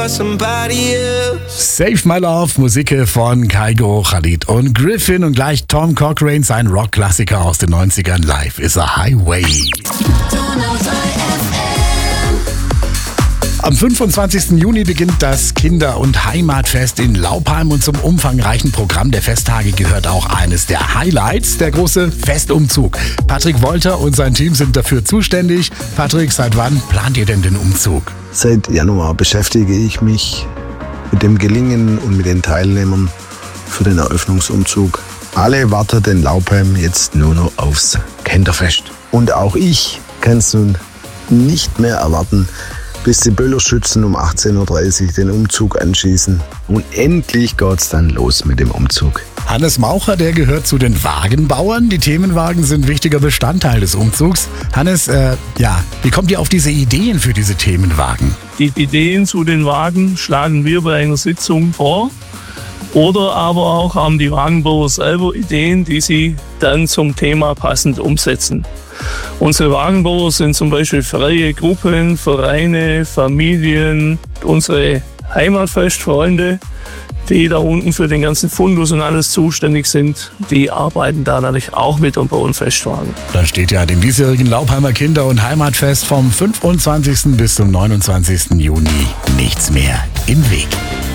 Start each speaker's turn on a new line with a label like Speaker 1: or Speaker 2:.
Speaker 1: Save My Love, Musik von Kygo, Khalid und Griffin und gleich Tom Cochrane, sein Rock-Klassiker aus den 90ern, Life is a Highway. Am 25. Juni beginnt das Kinder- und Heimatfest in Laupheim und zum umfangreichen Programm der Festtage gehört auch eines der Highlights, der große Festumzug. Patrick Wolter und sein Team sind dafür zuständig. Patrick, seit wann plant ihr denn den Umzug?
Speaker 2: Seit Januar beschäftige ich mich mit dem Gelingen und mit den Teilnehmern für den Eröffnungsumzug. Alle warten in Laupheim jetzt nur noch aufs Kinderfest. Und auch ich kann es nun nicht mehr erwarten, bis die Böllerschützen um 18.30 Uhr den Umzug anschießen. Und endlich geht's dann los mit dem Umzug.
Speaker 1: Hannes Maucher, der gehört zu den Wagenbauern. Die Themenwagen sind wichtiger Bestandteil des Umzugs. Hannes, wie kommt ihr auf diese Ideen für diese Themenwagen?
Speaker 3: Die Ideen zu den Wagen schlagen wir bei einer Sitzung vor. Oder aber auch haben die Wagenbauer selber Ideen, die sie dann zum Thema passend umsetzen. Unsere Wagenbauer sind zum Beispiel freie Gruppen, Vereine, Familien, unsere Heimatfestfreunde, die da unten für den ganzen Fundus und alles zuständig sind, die arbeiten da natürlich auch mit und bauen Festwagen.
Speaker 1: Da steht ja dem diesjährigen Laupheimer Kinder- und Heimatfest vom 25. bis zum 29. Juni nichts mehr im Weg.